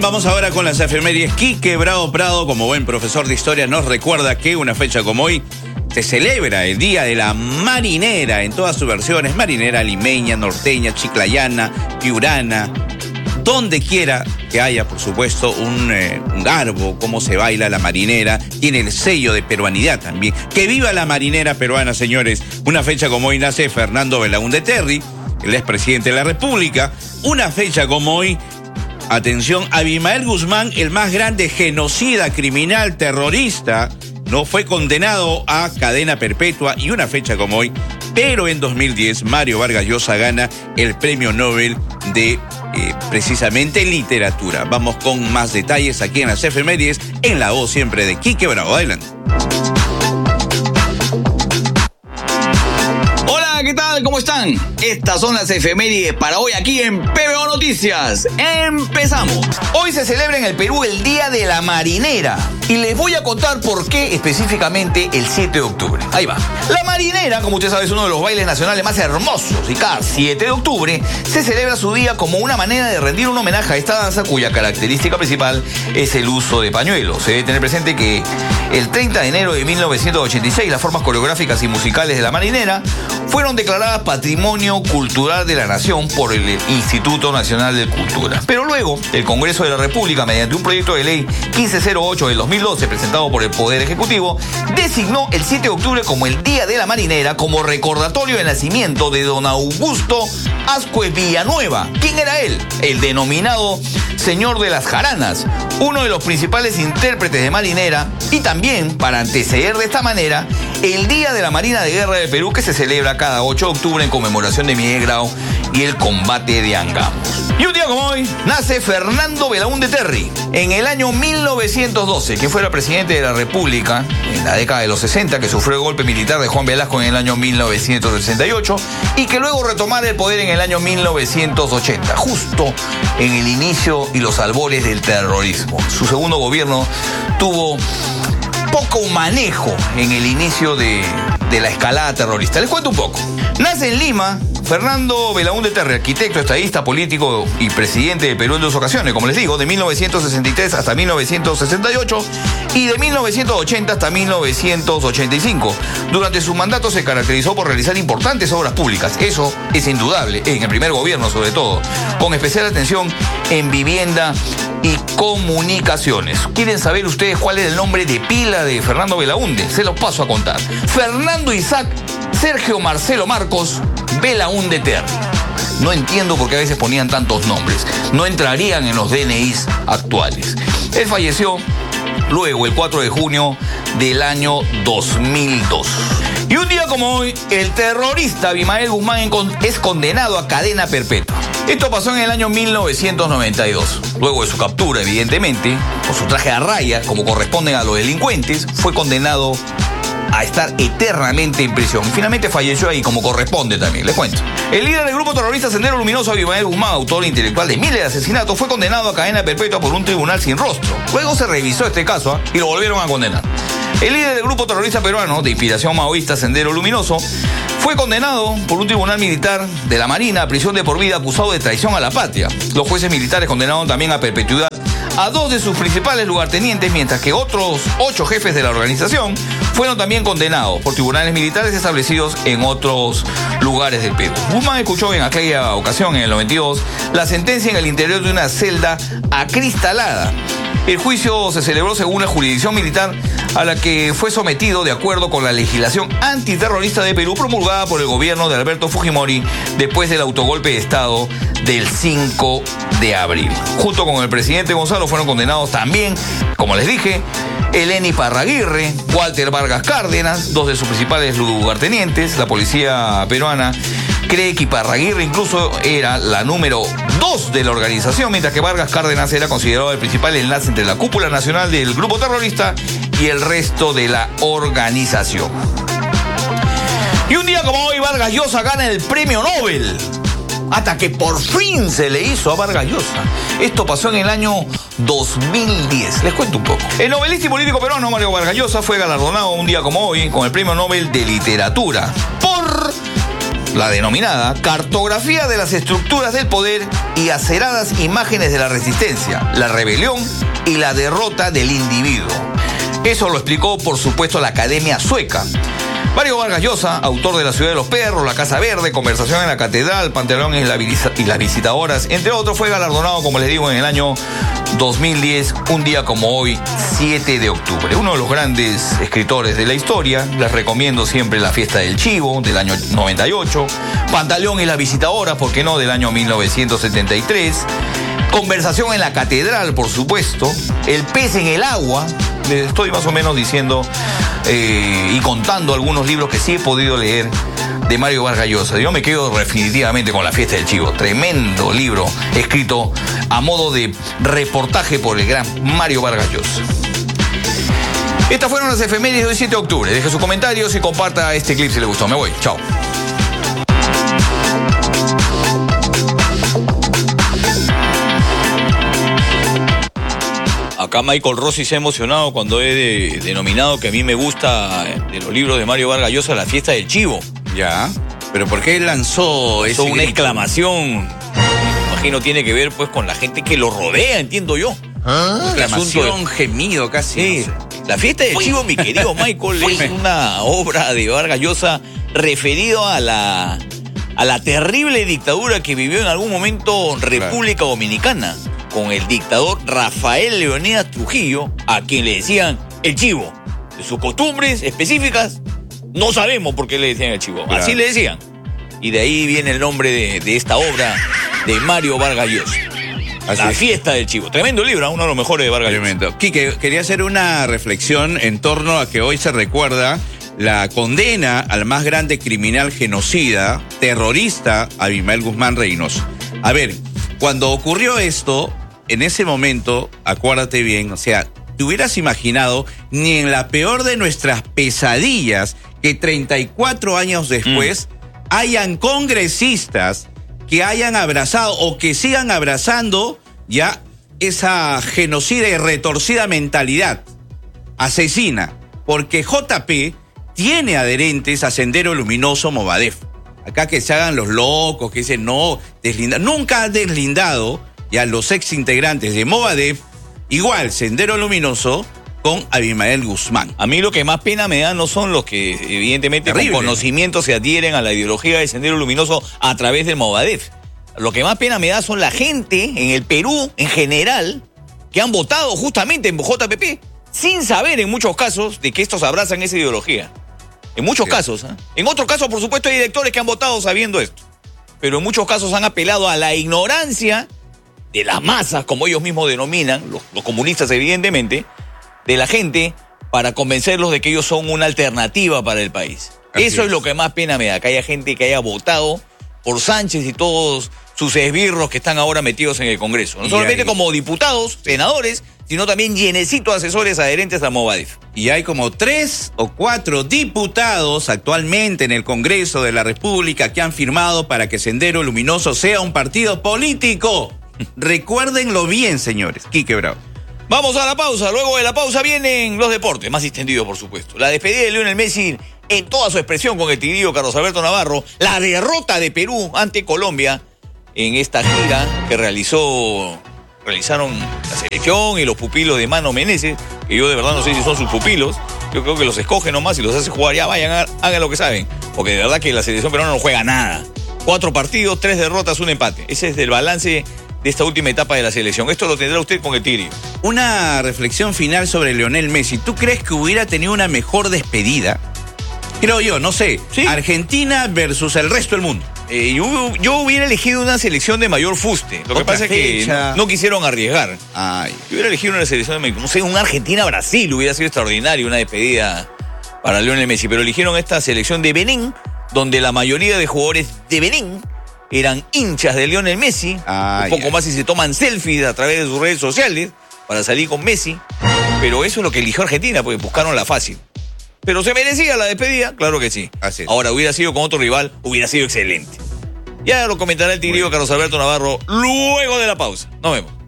vamos ahora con las efemérides. Quique Bravo Prado, como buen profesor de historia, nos recuerda que una fecha como hoy se celebra el Día de la Marinera en todas sus versiones: marinera limeña, norteña, chiclayana, piurana. Donde quiera que haya, por supuesto, un garbo, cómo se baila la marinera, tiene el sello de peruanidad también. ¡Que viva la marinera peruana, señores! Una fecha como hoy nace Fernando Belaúnde Terry, el expresidente de la República. Una fecha como hoy, atención, Abimael Guzmán, el más grande genocida, criminal, terrorista, no fue condenado a cadena perpetua. Y una fecha como hoy, pero en 2010, Mario Vargas Llosa gana el Premio Nobel de precisamente literatura. Vamos con más detalles aquí en las efemérides, en la voz siempre de Quique Bravo. Adelante. Hola, ¿qué tal? ¿Cómo están? Estas son las efemérides para hoy aquí en PBO Noticias. ¡Empezamos! Hoy se celebra en el Perú el Día de la Marinera. Y les voy a contar por qué específicamente el 7 de octubre. Ahí va. La marinera, como usted sabe, es uno de los bailes nacionales más hermosos. Y cada 7 de octubre se celebra su día como una manera de rendir un homenaje a esta danza, cuya característica principal es el uso de pañuelos. Se debe tener presente que el 30 de enero de 1986 las formas coreográficas y musicales de la marinera fueron declaradas Patrimonio Cultural de la Nación por el Instituto Nacional de Cultura. Pero luego, el Congreso de la República, mediante un proyecto de ley 1508 del 2012, presentado por el Poder Ejecutivo, designó el 7 de octubre como el Día de la Marinera, como recordatorio de nacimiento de don Augusto Ascuez Villanueva. ¿Quién era él? El denominado Señor de las Jaranas, uno de los principales intérpretes de marinera, y también, para anteceder de esta manera, el Día de la Marina de Guerra del Perú, que se celebra cada 8 de octubre en conmemoración de Miguel Grau y el combate de Angamos. Y un día como hoy, nace Fernando Belaúnde Terry, en el año 1912, que fuera presidente de la República en la década de los 60, que sufrió el golpe militar de Juan Velasco en el año 1968 y que luego retomara el poder en el año 1980, justo en el inicio y los albores del terrorismo. Su segundo gobierno tuvo poco manejo en el inicio de la escalada terrorista. Les cuento un poco. Nace en Lima Fernando Belaúnde Terry, arquitecto, estadista, político y presidente de Perú en 2 ocasiones, como les digo, de 1963 hasta 1968 y de 1980 hasta 1985. Durante su mandato se caracterizó por realizar importantes obras públicas, eso es indudable, en el primer gobierno sobre todo, con especial atención en vivienda y comunicaciones. ¿Quieren saber ustedes cuál es el nombre de pila de Fernando Belaúnde? Se los paso a contar. Fernando Isaac Sergio Marcelo Marcos Belaúnde Terry. No entiendo por qué a veces ponían tantos nombres. No entrarían en los DNIs actuales. Él falleció luego, el 4 de junio del año 2002. Y un día como hoy, el terrorista Abimael Guzmán es condenado a cadena perpetua. Esto pasó en el año 1992. Luego de su captura, evidentemente, con su traje a rayas, como corresponden a los delincuentes, fue condenado a estar eternamente en prisión. Finalmente falleció ahí, como corresponde también, les cuento. El líder del grupo terrorista Sendero Luminoso, Abimael Guzmán, autor intelectual de miles de asesinatos, fue condenado a cadena perpetua por un tribunal sin rostro. Luego se revisó este caso y lo volvieron a condenar. El líder del grupo terrorista peruano, de inspiración maoísta, Sendero Luminoso, fue condenado por un tribunal militar de la Marina a prisión de por vida, acusado de traición a la patria. Los jueces militares condenaron también a perpetuidad a 2 de sus principales lugartenientes, mientras que otros 8 jefes de la organización fueron también condenados por tribunales militares establecidos en otros lugares del Perú. Guzmán escuchó en aquella ocasión, en el 92, la sentencia en el interior de una celda acristalada. El juicio se celebró según la jurisdicción militar a la que fue sometido de acuerdo con la legislación antiterrorista de Perú promulgada por el gobierno de Alberto Fujimori después del autogolpe de Estado del 5 de abril. Junto con el presidente Gonzalo fueron condenados también, como les dije, Eleni Parraguirre, Walter Vargas Cárdenas, 2 de sus principales lugartenientes. La policía peruana cree que Parraguirre incluso era la número 2 de la organización, mientras que Vargas Cárdenas era considerado el principal enlace entre la cúpula nacional del grupo terrorista y el resto de la organización. Y un día como hoy, Vargas Llosa gana el Premio Nobel. Hasta que por fin se le hizo a Vargas Llosa. Esto pasó en el año 2010. Les cuento un poco. El novelista y político peruano Mario Vargas Llosa fue galardonado un día como hoy con el Premio Nobel de Literatura por la denominada cartografía de las estructuras del poder y aceradas imágenes de la resistencia, la rebelión y la derrota del individuo. Eso lo explicó, por supuesto, la Academia Sueca. Mario Vargas Llosa, autor de La Ciudad de los Perros, La Casa Verde, Conversación en la Catedral, Pantaleón y las Visitadoras, entre otros, fue galardonado, como les digo, en el año 2010, un día como hoy, 7 de octubre. Uno de los grandes escritores de la historia. Les recomiendo siempre La Fiesta del Chivo, del año 98, Pantaleón y las Visitadoras, ¿por qué no?, del año 1973, Conversación en la Catedral, por supuesto, El pez en el agua. Les estoy más o menos diciendo y contando algunos libros que sí he podido leer de Mario Vargas Llosa. Yo me quedo definitivamente con La Fiesta del Chivo. Tremendo libro escrito a modo de reportaje por el gran Mario Vargas Llosa. Estas fueron las efemérides del 7 de octubre. Deje sus comentarios y comparta este clip si le gustó. Me voy. Chao. Acá Michael Rossi se ha emocionado cuando he denominado que a mí me gusta de los libros de Mario Vargas Llosa La Fiesta del Chivo. Ya, pero ¿por qué lanzó ese una grito? exclamación? Me imagino tiene que ver pues con la gente que lo rodea, entiendo yo. Exclamación, gemido casi. Sí, La Fiesta del Chivo, mi querido Michael, es una obra de Vargas Llosa referido a la terrible dictadura que vivió en algún momento República Dominicana, con el dictador Rafael Leónidas Trujillo, a quien le decían el Chivo. De sus costumbres específicas, no sabemos por qué le decían el Chivo. Claro. Así le decían. Y de ahí viene el nombre de esta obra de Mario Vargas Llosa. La Fiesta del Chivo. Tremendo libro, uno de los mejores de Vargas Llosa. Tremendo. Quique, quería hacer una reflexión en torno a que hoy se recuerda la condena al más grande criminal genocida, terrorista, Abimael Guzmán Reynoso. A ver, cuando ocurrió esto, en ese momento, acuérdate bien, o sea, te hubieras imaginado ni en la peor de nuestras pesadillas que 34 años después hayan congresistas que hayan abrazado o que sigan abrazando ya esa genocida y retorcida mentalidad asesina, porque JP tiene adherentes a Sendero Luminoso Movadef. Acá que se hagan los locos, que dicen no, nunca ha deslindado ya los ex integrantes de Movadef, igual Sendero Luminoso, con Abimael Guzmán. A mí lo que más pena me da no son los que evidentemente con conocimiento se adhieren a la ideología de Sendero Luminoso a través del Movadef. Lo que más pena me da son la gente en el Perú en general que han votado justamente en JPP sin saber en muchos casos de que estos abrazan esa ideología. En muchos casos. En otros casos, por supuesto, hay electores que han votado sabiendo esto. Pero en muchos casos han apelado a la ignorancia de las masas, como ellos mismos denominan, los comunistas evidentemente, de la gente, para convencerlos de que ellos son una alternativa para el país. Eso es lo que más pena me da, que haya gente que haya votado por Sánchez y todos sus esbirros que están ahora metidos en el Congreso. No solamente como diputados, senadores, sino también llenecitos de asesores adherentes a Movadef. Y hay como 3 o 4 diputados actualmente en el Congreso de la República que han firmado para que Sendero Luminoso sea un partido político. Recuérdenlo bien, señores. Quique Bravo. Vamos a la pausa. Luego de la pausa vienen los deportes, más extendidos, por supuesto. La despedida de Lionel Messi en toda su expresión con el tigrillo Carlos Alberto Navarro. La derrota de Perú ante Colombia en esta gira que realizaron la selección y los pupilos de Mano Menezes, que yo de verdad no sé si son sus pupilos. Yo creo que los escoge nomás y los hace jugar. Ya vayan, hagan lo que saben. Porque de verdad que la selección peruana no juega nada. 4 partidos, 3 derrotas, 1 empate. Ese es el balance de esta última etapa de la selección. Esto lo tendrá usted con el tigrillo. Una reflexión final sobre Lionel Messi. ¿Tú crees que hubiera tenido una mejor despedida? Creo yo, no sé. ¿Sí? Argentina versus el resto del mundo. Yo hubiera elegido una selección de mayor fuste. Lo que pasa es que no quisieron arriesgar. Yo hubiera elegido una selección de, no sé, un Argentina-Brasil. Hubiera sido extraordinario una despedida para Lionel Messi. Pero eligieron esta selección de Benín, donde la mayoría de jugadores de Benín eran hinchas de Lionel Messi. Un poco más si se toman selfies a través de sus redes sociales para salir con Messi. Pero eso es lo que eligió Argentina, porque buscaron la fácil. Pero se merecía la despedida, claro que sí. Ahora, hubiera sido con otro rival, hubiera sido excelente. Ya lo comentará el tigrillo Carlos Alberto Navarro luego de la pausa. Nos vemos.